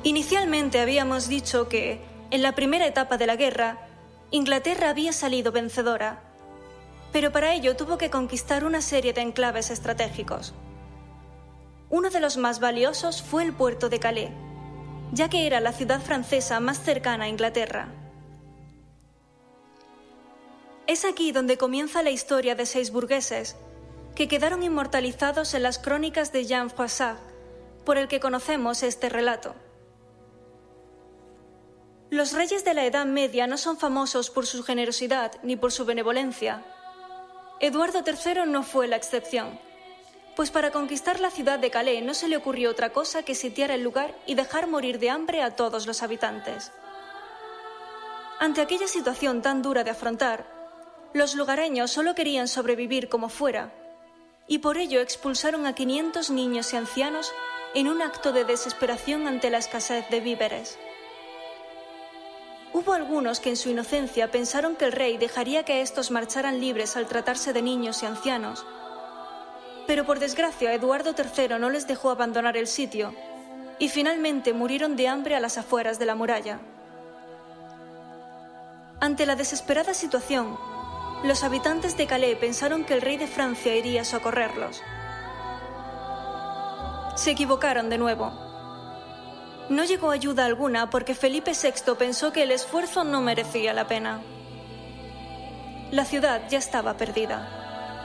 Inicialmente habíamos dicho que, en la primera etapa de la guerra, Inglaterra había salido vencedora, pero para ello tuvo que conquistar una serie de enclaves estratégicos. Uno de los más valiosos fue el puerto de Calais, ya que era la ciudad francesa más cercana a Inglaterra. Es aquí donde comienza la historia de 6 burgueses, que quedaron inmortalizados en las crónicas de Jean Froissart, por el que conocemos este relato. Los reyes de la Edad Media no son famosos por su generosidad ni por su benevolencia. Eduardo III no fue la excepción, pues para conquistar la ciudad de Calais no se le ocurrió otra cosa que sitiar el lugar y dejar morir de hambre a todos los habitantes. Ante aquella situación tan dura de afrontar, los lugareños solo querían sobrevivir como fuera, y por ello expulsaron a 500 niños y ancianos en un acto de desesperación ante la escasez de víveres. Hubo algunos que en su inocencia pensaron que el rey dejaría que estos marcharan libres al tratarse de niños y ancianos, pero por desgracia Eduardo III no les dejó abandonar el sitio y finalmente murieron de hambre a las afueras de la muralla. Ante la desesperada situación, los habitantes de Calais pensaron que el rey de Francia iría a socorrerlos. Se equivocaron de nuevo. No llegó ayuda alguna porque Felipe VI pensó que el esfuerzo no merecía la pena. La ciudad ya estaba perdida.